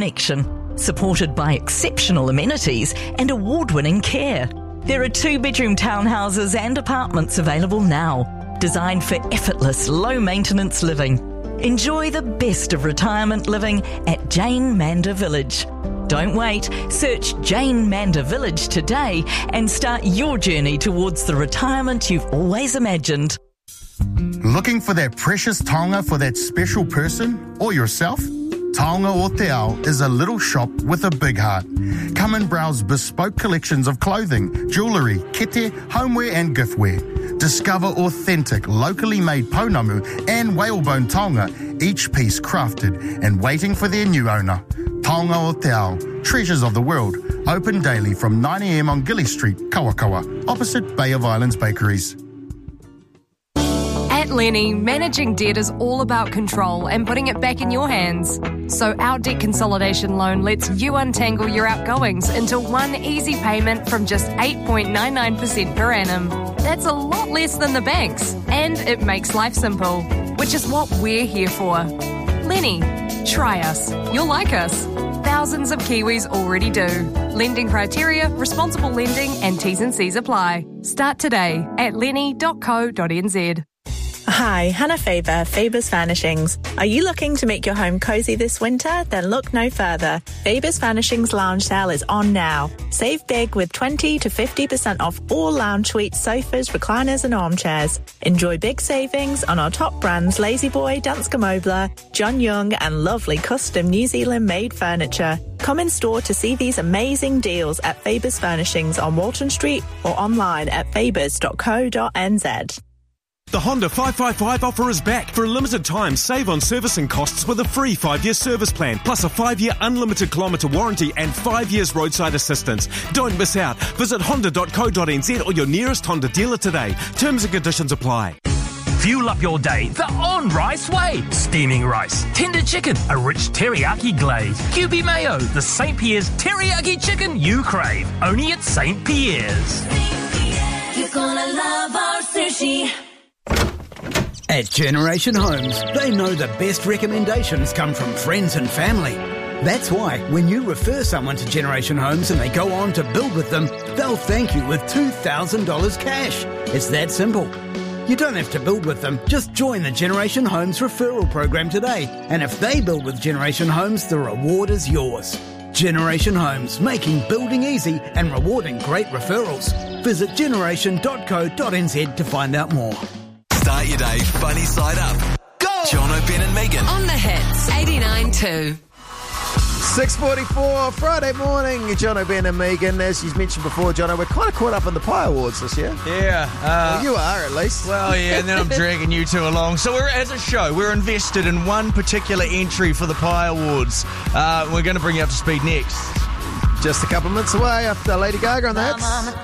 connection, supported by exceptional amenities and award-winning care. There are 2-bedroom townhouses and apartments available now, designed for effortless, low-maintenance living. Enjoy the best of retirement living at Jane Manda Village. Don't wait. Search Jane Manda Village today and start your journey towards the retirement you've always imagined. Looking for that precious taonga for that special person or yourself? Taonga o Te Ao is a little shop with a big heart. Come and browse bespoke collections of clothing, jewellery, kete, homeware and giftware. Discover authentic, locally made pounamu and whalebone taonga, each piece crafted and waiting for their new owner. Taonga o Te Ao, Treasures of the World, open daily from 9 a.m. on Gilly Street, Kawakawa, opposite Bay of Islands Bakeries. At Lenny, managing debt is all about control and putting it back in your hands. So our debt consolidation loan lets you untangle your outgoings into one easy payment from just 8.99% per annum. That's a lot less than the banks, and it makes life simple, which is what we're here for. Lenny, try us. You'll like us. Thousands of Kiwis already do. Lending criteria, responsible lending and T's and C's apply. Start today at lenny.co.nz. Hi, Hannah Faber, Faber's Furnishings. Are you looking to make your home cozy this winter? Then look no further. Faber's Furnishings Lounge Sale is on now. Save big with 20 to 50% off all lounge suites, sofas, recliners and armchairs. Enjoy big savings on our top brands La-Z-Boy, Danske Møbler, John Young and lovely custom New Zealand-made furniture. Come in store to see these amazing deals at Faber's Furnishings on Walton Street or online at fabers.co.nz. The Honda 555 offer is back. For a limited time, save on servicing costs with a free 5-year service plan, plus a 5-year unlimited kilometre warranty and 5 years roadside assistance. Don't miss out. Visit honda.co.nz or your nearest Honda dealer today. Terms and conditions apply. Fuel up your day the on-rice way. Steaming rice, tender chicken, a rich teriyaki glaze, QB mayo, the St. Pierre's teriyaki chicken you crave. Only at St. Pierre's. You're gonna love our sushi. At Generation Homes, they know the best recommendations come from friends and family. That's why when you refer someone to Generation Homes and they go on to build with them, they'll thank you with $2,000 cash. It's that simple. You don't have to build with them. Just join the Generation Homes referral program today. And if they build with Generation Homes, the reward is yours. Generation Homes, making building easy and rewarding great referrals. Visit generation.co.nz to find out more. Start your day funny side up. Go! Jono, Ben and Megan. On the hits, 89.2. 6:44 Friday morning. Jono, Ben and Megan. As you mentioned before, Jono, we're kind of caught up in the Pie Awards this year. Yeah. Well, you are, at least. Well, yeah, and then I'm dragging you two along. So as a show, we're invested in one particular entry for the Pie Awards. We're going to bring you up to speed next. Just a couple of minutes away after Lady Gaga on the hits.